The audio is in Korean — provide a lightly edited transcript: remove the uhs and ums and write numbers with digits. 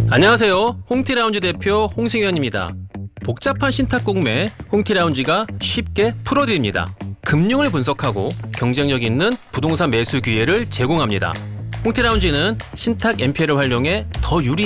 안녕하세요. 홍티라운지 대표 홍승현입니다. 복잡한 신탁 공매 홍티라운지가 쉽게 풀어드립니다. 금융을 분석하고 경쟁력 있는 부동산 매수 기회를 제공합니다. 홍티라운지는 신탁 MPL을 활용해 더 유리한